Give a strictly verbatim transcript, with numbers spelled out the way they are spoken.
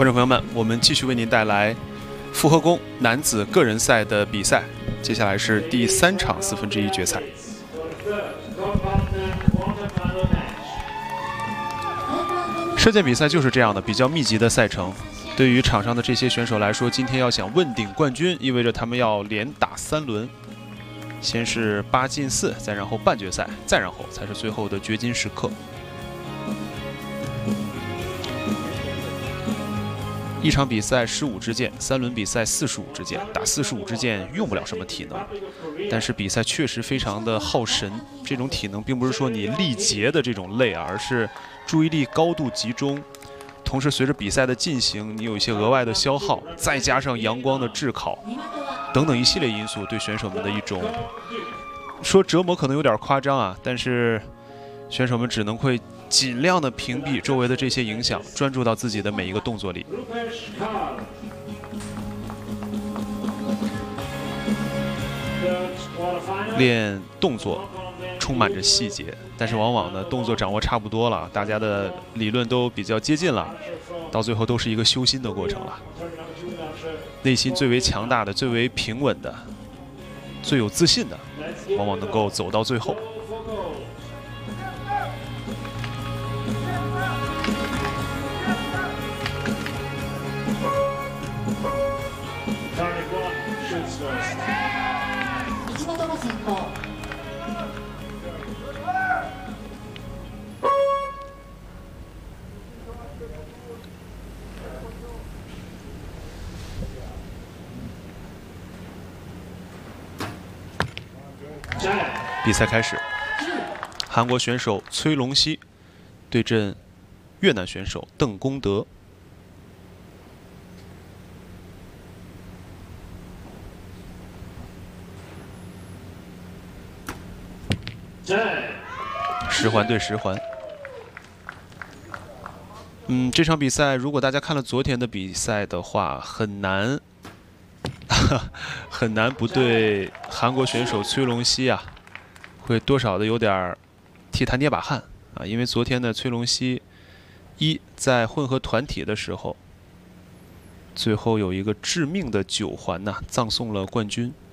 观众朋友们，我们继续为您带来复合弓男子个人赛的比赛，接下来是第三场四分之一决赛。射箭比赛就是这样的，比较密集的赛程。对于场上的这些选手来说，今天要想问鼎冠军，意味着他们要连打三轮，先是八进四，再然后半决赛，再然后才是最后的掘金时刻。 一场比赛十五支箭，三轮比赛四十五支箭，打四十五支箭用不了什么体能，但是比赛确实非常的耗神。这种体能并不是说你力竭的这种累啊，而是注意力高度集中，同时随着比赛的进行，你有一些额外的消耗，再加上阳光的炙烤等等一系列因素，对选手们的一种说折磨可能有点夸张啊，但是选手们只能会 尽量的屏蔽周围的这些影响，专注到自己的每一个动作里。练动作充满着细节，但是往往呢，动作掌握差不多了，大家的理论都比较接近了，到最后都是一个修心的过程了。内心最为强大的、最为平稳的、最有自信的，往往能够走到最后。 比赛开始，韩国选手崔龙熙对阵越南选手邓功德。十环对十环。嗯，这场比赛如果大家看了昨天的比赛的话，很难。 很难不对韩国选手崔龙熙啊，会多少的有点替他捏把汗啊，因为昨天呢，崔龙熙一在混合团体的时候，最后有一个致命的九环呐、啊，葬送了冠军。